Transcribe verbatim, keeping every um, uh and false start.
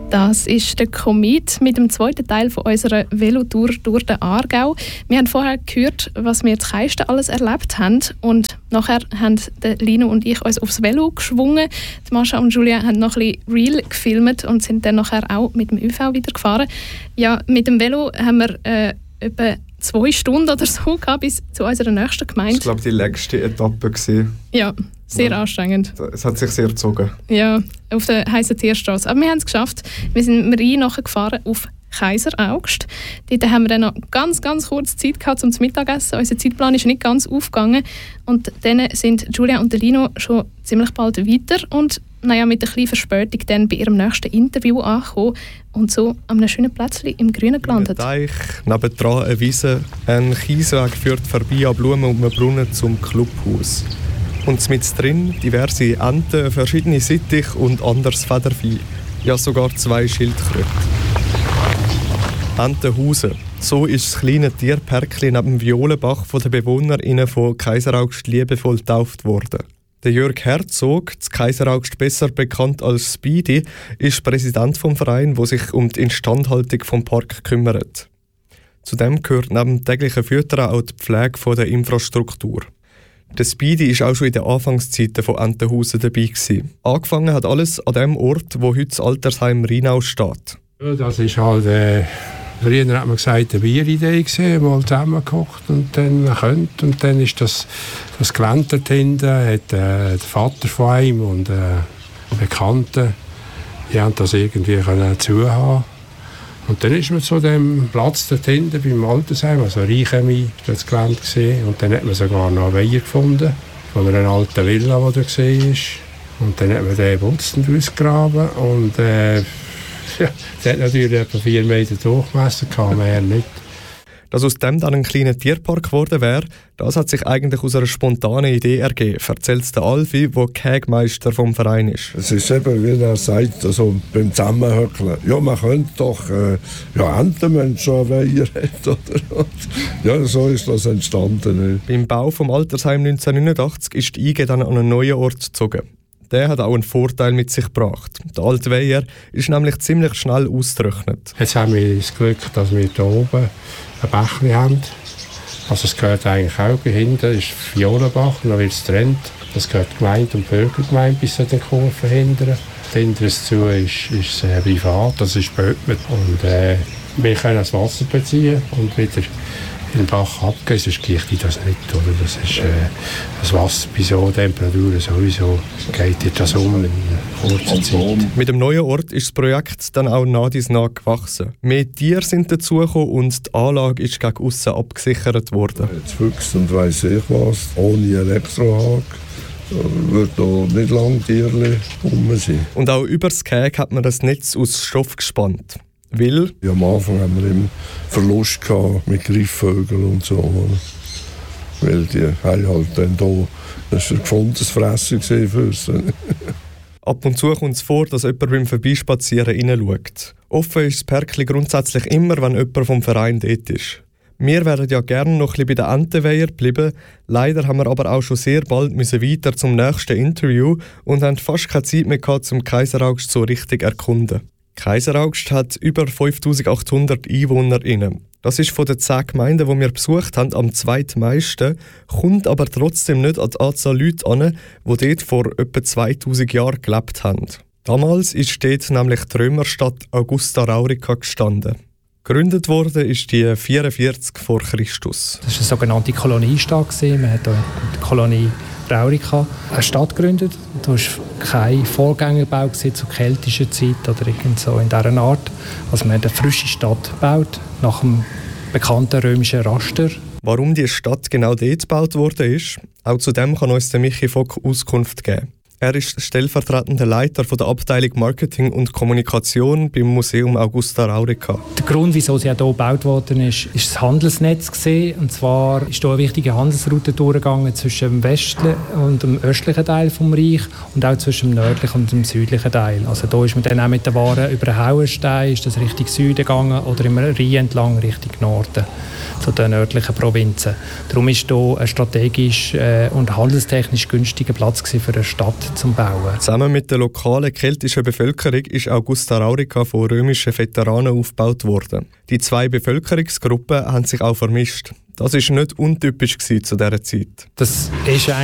Das ist der Komet mit dem zweiten Teil von unserer Velotour durch den Aargau. Wir haben vorher gehört, was wir in Keisten alles erlebt haben. Und nachher haben Lino und ich uns aufs Velo geschwungen. Die Mascha und Julia haben noch ein bisschen Real gefilmt und sind dann nachher auch mit dem ÖV wieder gefahren. Ja, mit dem Velo haben wir äh, etwa zwei Stunden oder so gehabt, bis zu unserer nächsten Gemeinde. Das war, glaube ich, die längste Etappe gewesen. Ja, sehr ja. anstrengend. Es hat sich sehr gezogen. Ja, auf der heißen Tierstraße. Aber wir haben es geschafft. Wir sind Marie nachher gefahren auf Kaiseraugst. Dort haben wir dann noch ganz, ganz kurz Zeit gehabt zum Mittagessen. Unser Zeitplan ist nicht ganz aufgegangen. Und dann sind Julia und Lino schon ziemlich bald weiter und naja, mit einer kleinen Verspätung dann bei ihrem nächsten Interview angekommen und so an einem schönen Plätzchen im Grünen gelandet. Ein Teich, nebendran eine Wiese, ein Kiesweg führt vorbei an Blumen und einem Brunnen zum Clubhaus. Und mit drin diverse Enten, verschiedene Sittich und anderes Federvieh. Ja, sogar zwei Schildkröten. Entenhausen. So ist das kleine Tierpärkchen neben dem Violenbach von den BewohnerInnen von Kaiseraugst liebevoll getauft worden. Der Jörg Herzog, zu Kaiseraugst besser bekannt als Speedy, ist Präsident vom Verein, der sich um die Instandhaltung des Parks kümmert. Zudem gehört neben dem täglichen Füttern auch die Pflege der Infrastruktur. Der Speedy war auch schon in den Anfangszeiten von Entenhausen dabei gewesen. Angefangen hat alles an dem Ort, wo heute das Altersheim Rheinau steht. Ja, das ist halt, äh, früher hat man gesagt, eine Bieridee gesehen, mal zusammengekocht und dann könnt. Und dann ist das, das Gelände dort hinten, hat äh, der Vater von einem und äh, Bekannte, die haben das irgendwie können zuhaben. Und dann ist man zu dem Platz dort hinten beim Altersheim, also Reichemi, das Gelände gesehen. Und dann hat man sogar noch einen Weiher gefunden, von einer alten Villa, die da gesehen ist. Und dann hat man den Butzen ausgegraben und äh, ja, der hat natürlich etwa vier Meter Durchmesser, kann mehr nicht. Dass aus dem dann ein kleiner Tierpark geworden wäre, das hat sich eigentlich aus einer spontanen Idee ergeben, erzählt der Alfie, der Kägmeister vom Verein ist. Es ist eben, wie er sagt, also beim Zusammenhöckeln. Ja, man könnte doch, äh, ja, Enten, wenn es schon einen Weiher hat, oder? Ja, so ist das entstanden. Beim Bau vom Altersheim neunzehnhundertneunundachtzig ist die I G dann an einen neuen Ort gezogen. Der hat auch einen Vorteil mit sich gebracht. Der alte Weiher ist nämlich ziemlich schnell ausgetrocknet. Jetzt haben wir das Glück, dass wir hier oben ein Bächlein haben. Also es gehört eigentlich auch hinten, ist Violenbach, dann wird es getrennt. Das gehört Gemeinde und Bürgergemeinde bis zu den Kurven hinten. Hinter es zu ist, ist äh, privat, das ist Böttmet. Und äh, wir können das Wasser beziehen und wieder in den Bach abgeben, sonst geht das nicht. Oder? Das ist äh, das Wasser bei so Temperaturen sowieso geht dir das um in kurzer Zeit. Mit dem neuen Ort ist das Projekt dann auch nach dies nach gewachsen. Mehr Tiere sind dazugekommen und die Anlage ist gegen aussen abgesichert worden. Jetzt Füchse und weiss ich was, ohne Elektrohag. Wird da nicht lange Tierchen rum sein. Und auch über das Käg hat man das Netz aus Stoff gespannt. Weil? Ja, am Anfang haben wir immer Verlust gehabt mit Greifvögeln und so. Weil die haben halt dann da, das war ein gefundenes Fressen für sie. Ab und zu kommt es vor, dass jemand beim Vorbeispazieren hineinschaut. Offen ist das Pärkli grundsätzlich immer, wenn jemand vom Verein dort ist. Wir wären ja gerne noch ein bisschen bei den Entenweiher geblieben. Leider haben wir aber auch schon sehr bald müssen weiter zum nächsten Interview und haben fast keine Zeit mehr gehabt, zum Kaiseraugst so richtig erkunden. Kaiseraugst hat über fünftausendachthundert EinwohnerInnen. Das ist von den zehn Gemeinden, die wir besucht haben, am zweitmeisten, kommt aber trotzdem nicht an die Anzahl Leute an, die dort vor etwa zweitausend Jahren gelebt haben. Damals ist dort nämlich die Römerstadt Augusta Raurica gestanden. Gegründet wurde ist die vierundvierzig vor Christus. Das war eine sogenannte Koloniestadt. Man hat die Kolonie Raurica eine Stadt gegründet. Da war kein Vorgängerbau zur keltischen Zeit oder irgend so in dieser Art. Also man hat eine frische Stadt gebaut, nach dem bekannten römischen Raster. Warum die Stadt genau dort gebaut wurde, ist, auch zu dem kann uns der Michi Vogt Auskunft geben. Er ist stellvertretender Leiter von der Abteilung Marketing und Kommunikation beim Museum Augusta Raurica. Der Grund, wieso sie hier gebaut worden ist, ist das Handelsnetz gewesen. Und zwar ist hier eine wichtige Handelsroute durchgegangen zwischen dem westlichen und dem östlichen Teil des Reichs und auch zwischen dem nördlichen und dem südlichen Teil. Also hier ist man dann auch mit den Waren über den Hauenstein, ist das Richtung Süden gegangen oder im Rhein entlang Richtung Norden, zu den nördlichen Provinzen. Darum ist hier ein strategisch äh, und handelstechnisch günstiger Platz gewesen für eine Stadt zum Bauen. Zusammen mit der lokalen keltischen Bevölkerung ist Augusta Raurica von römischen Veteranen aufgebaut worden. Die zwei Bevölkerungsgruppen haben sich auch vermischt. Das war nicht untypisch zu dieser Zeit. Das ist